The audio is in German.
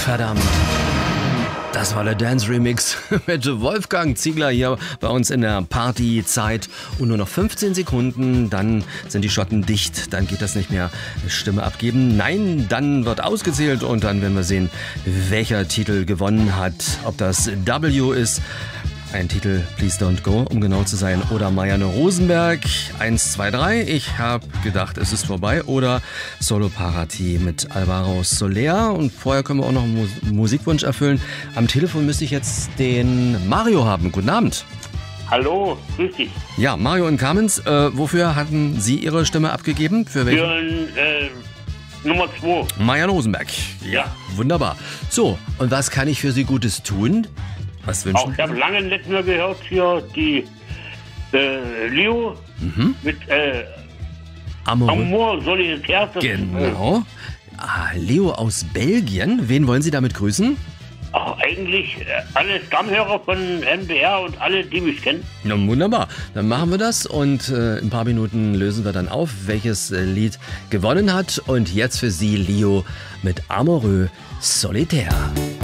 Verdammt. Das war der Dance Remix mit Wolfgang Ziegler hier bei uns in der Partyzeit. Und nur noch 15 Sekunden, dann sind die Schotten dicht. Dann geht das nicht mehr Stimme abgeben. Nein, dann wird ausgezählt und dann werden wir sehen, welcher Titel gewonnen hat. Ob das W ist, ein Titel Please Don't Go, um genau zu sein, oder Marianne Rosenberg, 1, 2, 3. Ich habe gedacht, es ist vorbei. Oder Solo Parati mit Alvaro Soler. Und vorher können wir auch noch einen Musikwunsch erfüllen. Am Telefon müsste ich jetzt den Mario haben. Guten Abend. Hallo, grüß dich. Ja, Mario in Kamenz. Wofür hatten Sie Ihre Stimme abgegeben? Für welchen? Für Nummer 2. Marianne Rosenberg. Ja, wunderbar. So, und was kann ich für Sie Gutes tun? Was wünschen Auch ich habe lange nicht mehr gehört hier die Leo mit Amour Solitaire. Genau. Leo aus Belgien. Wen wollen Sie damit grüßen? Eigentlich alle Stammhörer von MDR und alle, die mich kennen. Na wunderbar. Dann machen wir das und in ein paar Minuten lösen wir dann auf, welches Lied gewonnen hat. Und jetzt für Sie Leo mit Amoureux Solitaire.